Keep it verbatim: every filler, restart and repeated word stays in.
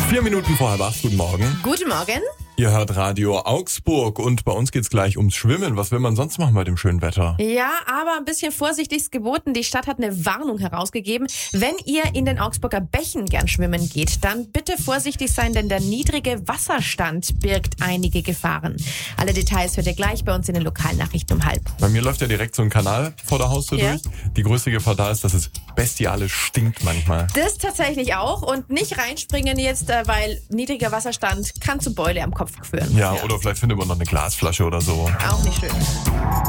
Vier Minuten vor halb acht, guten Morgen. Guten Morgen. Ihr hört Radio Augsburg und bei uns geht's gleich ums Schwimmen. Was will man sonst machen bei dem schönen Wetter? Ja, aber ein bisschen Vorsicht ist geboten. Die Stadt hat eine Warnung herausgegeben. Wenn ihr in den Augsburger Bächen gern schwimmen geht, dann bitte vorsichtig sein, denn der niedrige Wasserstand birgt einige Gefahren. Alle Details hört ihr gleich bei uns in den Lokalnachrichten um halb. Bei mir läuft ja direkt so ein Kanal vor der Haustür Ja. durch. Die größte Gefahr da ist, dass es bestialisch stinkt manchmal. Das tatsächlich auch und nicht reinspringen jetzt, äh, weil niedriger Wasserstand kann zu Beule am Kopf führen. Ja, oder vielleicht findet man noch eine Glasflasche oder so. Auch nicht schön.